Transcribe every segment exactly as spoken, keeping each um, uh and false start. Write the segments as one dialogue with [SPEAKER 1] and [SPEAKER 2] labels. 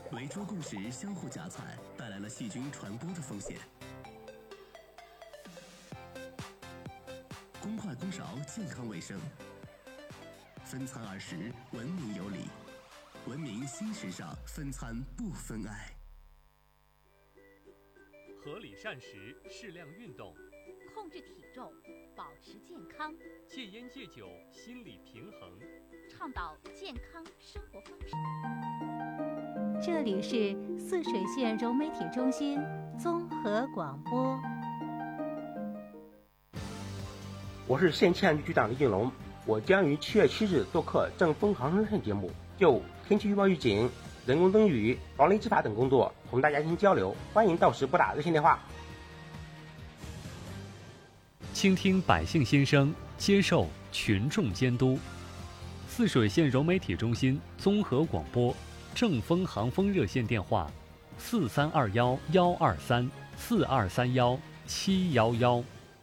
[SPEAKER 1] 围桌共识相互夹菜，带来了细菌传播的风险。公筷公勺健康卫生，分餐二十文明有礼，文明新时尚，分餐不分爱。
[SPEAKER 2] 合理膳食，适量运动，
[SPEAKER 3] 控制体重，保持健康，
[SPEAKER 2] 戒烟戒酒，心理平衡，
[SPEAKER 3] 倡导健康生活方式。
[SPEAKER 4] 这里是泗水县融媒体中心综合广播。
[SPEAKER 5] 我是县气象局局长李景龙，我将于七月七日做客正风航生热线节目，就天气预报预警、人工灯雨、防雷执法等工作同大家进行交流，欢迎到时拨打热线电话。
[SPEAKER 2] 倾听百姓心声，接受群众监督。泗水县融媒体中心综合广播正风航风热线电话：四三二幺幺二三四二三幺七幺幺。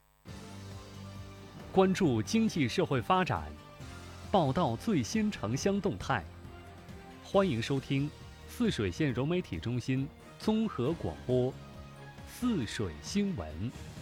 [SPEAKER 2] 关注经济社会发展，报道最新城乡动态。欢迎收听泗水县融媒体中心综合广播泗水新闻。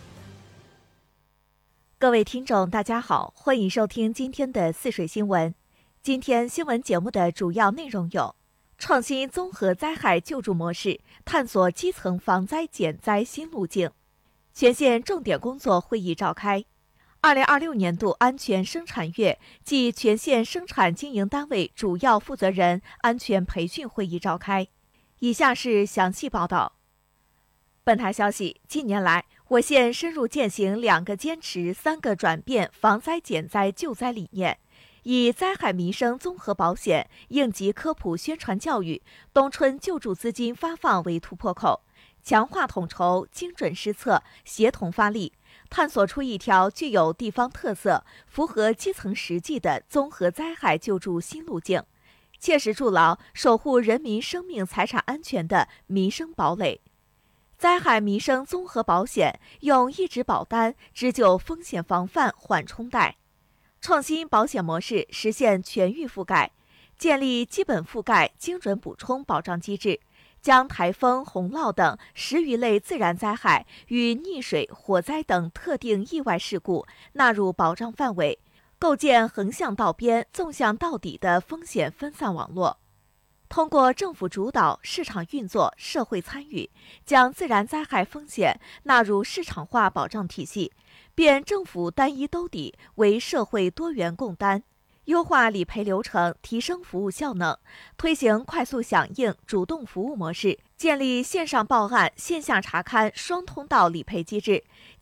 [SPEAKER 6] 各位听众大家好，欢迎收听今天的泗水新闻。今天新闻节目的主要内容有：创新综合灾害救助模式，探索基层防灾减灾新路径。全县重点工作会议召开。二零二六年度安全生产月暨全县生产经营单位主要负责人安全培训会议召开。以下是详细报道。本台消息，近年来，我县深入践行两个坚持、三个转变防灾减灾救灾理念，以灾害民生综合保险、应急科普宣传教育、冬春救助资金发放为突破口，强化统筹、精准施策、协同发力，探索出一条具有地方特色、符合基层实际的综合灾害救助新路径，切实筑牢守护人民生命财产安全的民生堡垒。灾害民生综合保险用一纸保单织就风险防范缓冲带，创新保险模式实现全域覆盖，建立基本覆盖精准补充保障机制，将台风、洪涝等十余类自然灾害与溺水、火灾等特定意外事故纳入保障范围，构建横向到边、纵向到底的风险分散网络。通过政府主导、市场运作、社会参与，将自然灾害风险纳入市场化保障体系，变政府单一兜底为社会多元共担，优化理赔流程，提升服务效能，推行快速响应主动服务模式，建立线上报案、线下查勘双通道理赔机制，